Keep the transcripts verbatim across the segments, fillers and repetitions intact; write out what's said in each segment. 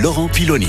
Laurent Piloni.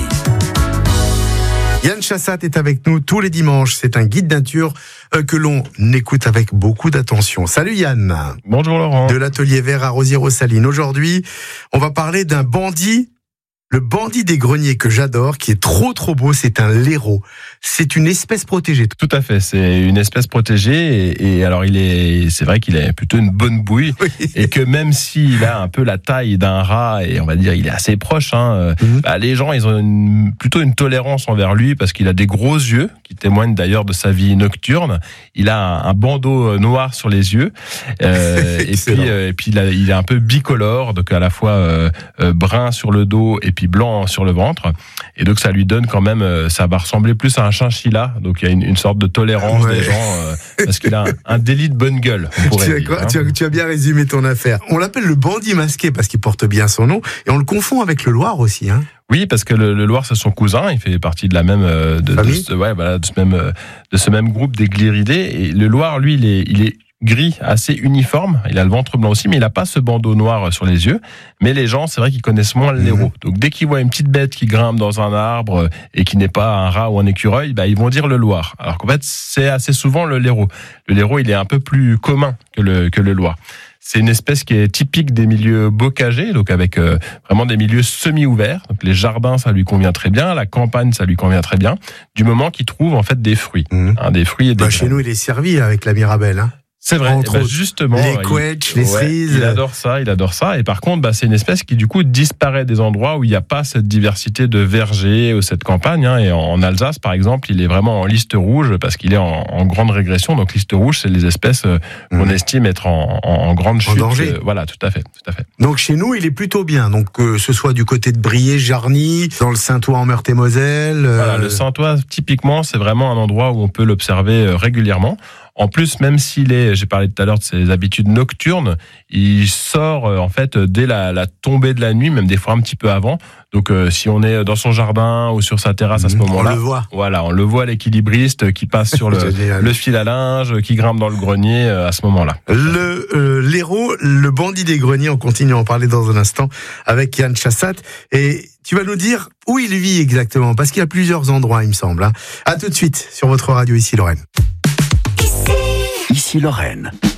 Yann Chassat est avec nous tous les dimanches. C'est un guide nature que l'on écoute avec beaucoup d'attention. Salut Yann. Bonjour Laurent. De l'atelier vert à Rosières-aux-Salines. Aujourd'hui, on va parler d'un bandit, le bandit des greniers que j'adore, qui est trop trop beau. C'est un laireau. C'est une espèce protégée. Tout à fait, c'est une espèce protégée et, et alors il est, c'est vrai qu'il a plutôt une bonne bouille oui. Et que même s'il a un peu la taille d'un rat et on va dire il est assez proche, hein, mm-hmm. bah, les gens ils ont une, plutôt une tolérance envers lui parce qu'il a des gros yeux qui témoignent d'ailleurs de sa vie nocturne. Il a un, un bandeau noir sur les yeux euh, et puis euh, et puis il, a, il est un peu bicolore, donc à la fois euh, euh, brun sur le dos et puis blanc sur le ventre et donc ça lui donne quand même, euh, ça va ressembler plus à un chinchilla, donc il y a une, une sorte de tolérance ouais. des gens euh, parce qu'il a un, un délit de bonne gueule. Tu as, dire, quoi, hein. tu, as, tu as bien résumé ton affaire. On l'appelle le bandit masqué parce qu'il porte bien son nom et on le confond avec le Loir aussi. Hein. Oui, parce que le, le Loir c'est son cousin, il fait partie de la même euh, de, de, ce, ouais, voilà, de ce même euh, de ce même groupe des Gliridés. Et le Loir, lui, il est il est gris, assez uniforme. Il a le ventre blanc aussi, mais il n'a pas ce bandeau noir sur les yeux. Mais les gens, c'est vrai qu'ils connaissent moins le laireau. Donc, dès qu'ils voient une petite bête qui grimpe dans un arbre et qui n'est pas un rat ou un écureuil, bah, ils vont dire le Loir. Alors qu'en fait, c'est assez souvent le laireau. Le laireau, il est un peu plus commun que le, que le Loir. C'est une espèce qui est typique des milieux bocagers, donc avec euh, vraiment des milieux semi-ouverts. Donc les jardins, ça lui convient très bien. La campagne, ça lui convient très bien. Du moment qu'il trouve en fait des fruits, mmh. hein, des fruits et des. Bah, chez nous, il est servi avec la Mirabelle. Hein. C'est vrai, entre bah justement, les quetchs, les cerises. Ouais, il adore ça, il adore ça. Et par contre, bah, c'est une espèce qui du coup disparaît des endroits où il n'y a pas cette diversité de vergers ou cette campagne. Hein. Et en Alsace, par exemple, il est vraiment en liste rouge parce qu'il est en, en grande régression. Donc liste rouge, c'est les espèces euh, qu'on mmh. estime être en, en, en grande chute. En danger. Euh, voilà, tout à fait, tout à fait. Donc chez nous, il est plutôt bien. Donc que ce soit du côté de Briey, Jarny, dans le Saint-Ouen en Meurthe-et-Moselle. Euh... Voilà, le Saint-Ouen, typiquement, c'est vraiment un endroit où on peut l'observer euh, régulièrement. En plus, même s'il est, j'ai parlé tout à l'heure de ses habitudes nocturnes, il sort euh, en fait dès la, la tombée de la nuit, même des fois un petit peu avant. Donc, euh, si on est dans son jardin ou sur sa terrasse à ce mmh, moment-là, on le voit. Voilà, on le voit l'équilibriste qui passe sur le, le fil à linge, qui grimpe dans le grenier euh, à ce moment-là. Le euh, laireau, le bandit des greniers. On continue à en parler dans un instant avec Yann Chassat. Et tu vas nous dire où il vit exactement, parce qu'il y a plusieurs endroits, il me semble. Hein. À tout de suite sur votre radio ici Lorraine. Ici Lorraine.